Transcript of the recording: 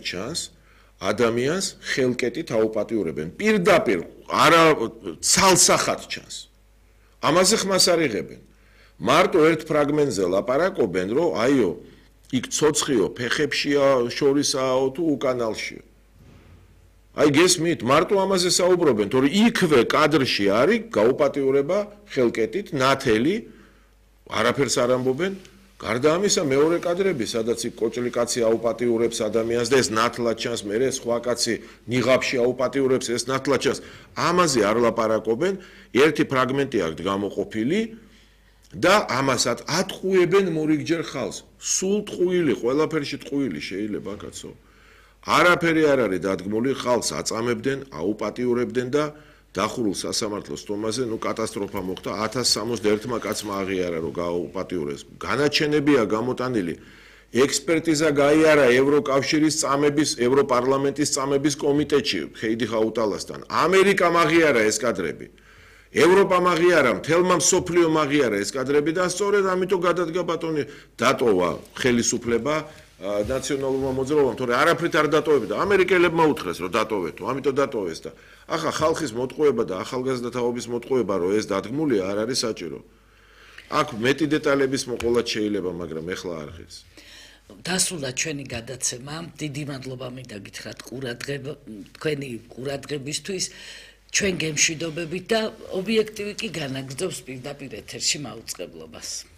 ჩანს ადამიანს ხელკეტით აუპატიურებენ პირდაპირ არა ცალსახად ჩანს ამაზე ხმას არ იღებენ მარტო ერთ ფრაგმენტზე ლაპარაკობენ რომ აიო იქ ცოცხიო ფეხებშია შორისაო თუ უკანალშიო აი გესმით მარტო ამაზე საუბრობენ თორე იქვე კადრში არის გაუპატიურება ხელკეტით ნათელი არაფერს არ ამბობენ გარდა ამისა მეორე კადრები სადაც კოჭლი კაცი აუპატიურებს ადამიანს და ეს ნათლად ჩანს მე სხვა კაცი ნიღაბში აუპატიურებს ეს ნათლად ჩანს ამაზე არ ლაპარაკობენ ერთი ფრაგმენტი აქვს გამოყოფილი და ამასაც ატყუებენ მორიგჯერ ხალხს სულ ტყუილი ყველაფერში ტყუილი შეიძლება კაცო არაფერი არ არის დადგმული ხალხს აწამებდნენ აუპატიურებდნენ და დახურულ სასამართლოს სტომაზე ნუ კატასტროფა მოხდა 1061-მა კაცმა აღიარა რომ გაუპატიურეს განაჩენებია გამოტანილი ექსპერტიზა გაიარა ევროკავშირის წამების ევროპარლამენტის წამების კომიტეტში ხეიდი ხაუტალასთან ამერიკამ აღიარა ეს კადრები ევროპამ აღიარა მთელმა მსოფლიომ აღიარა ეს კადრები და სწორედ ამიტომ გადადგა ბატონი დატოვა ხელისუფლება ნაციონალურმა მოძრაობამ თორე არაფრით არ დატოვებდა ამერიკელებმა უთხრეს რომ დატოვეთო ამიტომ დატოვეს და ახლა ხალხის მოტყუება და ახალგაზრდა თაობის მოტყუება რომ ეს დადგმულია არ არის საჭირო აქ მეტი დეტალების მოყოლად შეიძლება მაგრამ ეხლა არ ღირს დასრულდა ჩვენი გადაცემა დიდი მადლობა მინდა გითხრათ თქვენი ყურადღებისთვის ჩვენ გემშვიდობებით და ობიექტივი კი განაგრძობს პირდაპირ ეთერში მაუწყებლობას